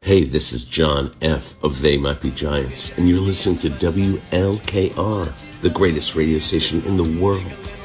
Hey, this is John F. of They Might Be Giants, and you're listening to WLKR, the greatest radio station in the world.